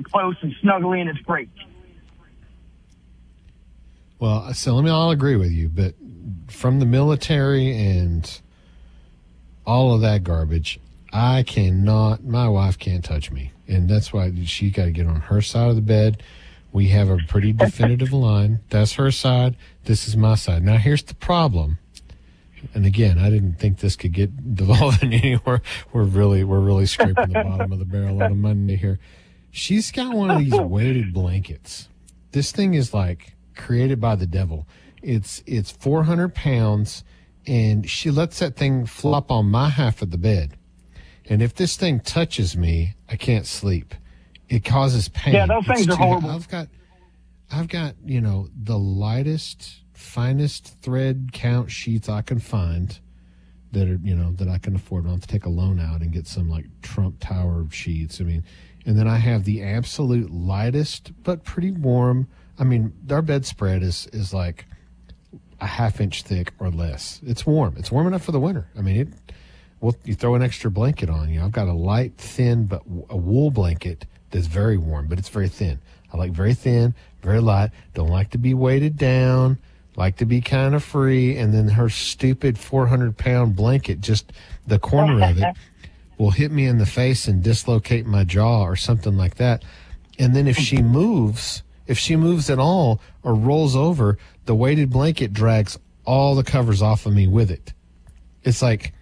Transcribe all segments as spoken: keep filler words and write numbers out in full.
and close and snuggly, and it's great. Well, so let me all agree with you, but from the military and all of that garbage, I cannot, my wife can't touch me. And that's why she got to get on her side of the bed. We have a pretty definitive line. That's her side. This is my side. Now, here's the problem. And again, I didn't think this could get devolving anywhere. We're really, we're really scraping the bottom of the barrel on a Monday here. She's got one of these weighted blankets. This thing is like created by the devil. It's, it's four hundred pounds, and she lets that thing flop on my half of the bed. And if this thing touches me, I can't sleep. It causes pain. Yeah, those things it's are too, horrible. I've got, I've got, you know, the lightest, finest thread count sheets I can find that are, you know, that I can afford. I'll have to take a loan out and get some like Trump Tower sheets. I mean, and then I have the absolute lightest, but pretty warm. I mean, our bedspread is, is like a half inch thick or less. It's warm. It's warm enough for the winter. I mean, it, well, you throw an extra blanket on. You know, I've got a light, thin, but a wool blanket that's very warm, but it's very thin. I like very thin, very light. Don't like to be weighted down. Like to be kind of free. And then her stupid four hundred pound blanket, just the corner of it will hit me in the face and dislocate my jaw or something like that. And then if she moves, if she moves at all or rolls over, the weighted blanket drags all the covers off of me with it. It's like,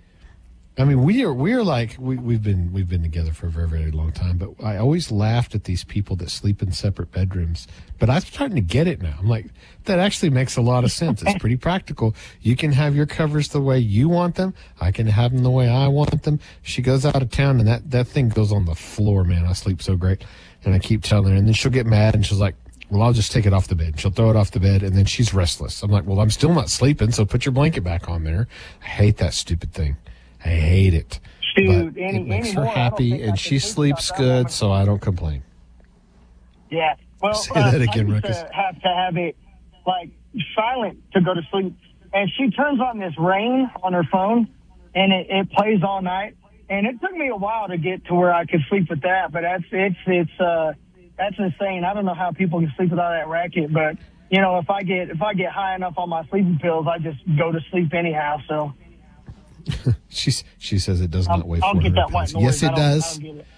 I mean, we are we are like we we've been we've been together for a very very long time. But I always laughed at these people that sleep in separate bedrooms. But I'm starting to get it now. I'm like, that actually makes a lot of sense. It's pretty practical. You can have your covers the way you want them. I can have them the way I want them. She goes out of town and that that thing goes on the floor. Man, I sleep so great. And I keep telling her, and then she'll get mad and she's like, well, I'll just take it off the bed. She'll throw it off the bed, and then she's restless. I'm like, well, I'm still not sleeping, so put your blanket back on there. I hate that stupid thing. I hate it. Dude, but any, it makes anymore, her happy, and she sleeps good, so I don't complain. Yeah. Well, Say uh, that again, I used Ruckus. to have to have it, like, silent to go to sleep. And she turns on this Rain on her phone, and it, it plays all night. And it took me a while to get to where I could sleep with that, but that's, it's, it's, uh, that's insane. I don't know how people can sleep without that racket, but, you know, if I get, if I get high enough on my sleeping pills, I just go to sleep anyhow, so. She's, she says it does I'll, not weigh I'll four get hundred that white pounds. noise. Yes, I it don't- I does. don't get it.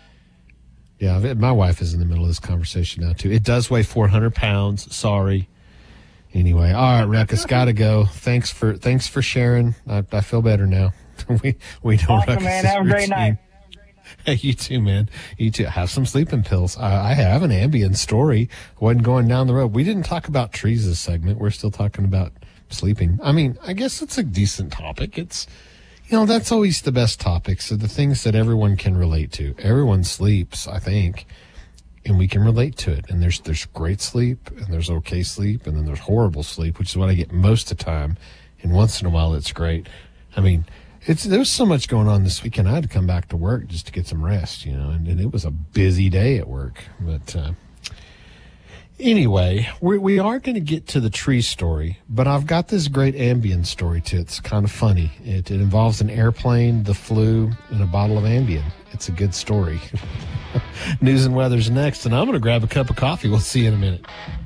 Yeah, my wife is in the middle of this conversation now, too. It does weigh four hundred pounds. Sorry. Anyway, all right, Ruckus, got to go. Thanks for thanks for sharing. I, I feel better now. we we know Awesome, Ruckus' man. Have a great routine. night. Hey, you too, man. You too. Have some sleeping pills. I, I have an Ambien story. Wasn't going down the road. We didn't talk about trees this segment. We're still talking about sleeping. I mean, I guess it's a decent topic. It's, you know, that's always the best topics. So the things that everyone can relate to. Everyone sleeps, I think, and we can relate to it. And there's there's great sleep, and there's okay sleep, and then there's horrible sleep, which is what I get most of the time. And once in a while, it's great. I mean, It's there was so much going on this weekend. I had to come back to work just to get some rest, you know, and, and it was a busy day at work. But uh, anyway, we we are going to get to the tree story, but I've got this great Ambien story too. It's kind of funny. It, it involves an airplane, the flu, and a bottle of Ambien. It's a good story. News and weather's next, and I'm going to grab a cup of coffee. We'll see you in a minute.